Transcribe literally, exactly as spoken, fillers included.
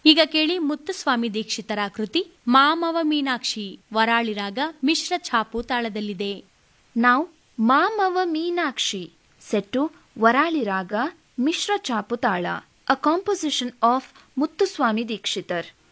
ಈಗ ಕೇಳಿ ಮುತ್ತುಸ್ವಾಮಿ ದೀಕ್ಷಿತರ ಕೃತಿ ಮಾಮವ ಮೀನಾಕ್ಷಿ, ವರಾಳಿ ರಾಗ, ಮಿಶ್ರ ಛಾಪು ತಾಳದಲ್ಲಿದೆ. ನಾವು ಮಾಮವ ಮೀನಾಕ್ಷಿ ಸೆಟ್ಟು ವರಾಳಿ ರಾಗ ಮಿಶ್ರ ಚಾಪು ತಾಳ, ಅ ಕಾಂಪೋಸಿಷನ್ ಆಫ್ ಮುತ್ತುಸ್ವಾಮಿ ದೀಕ್ಷಿತರ್.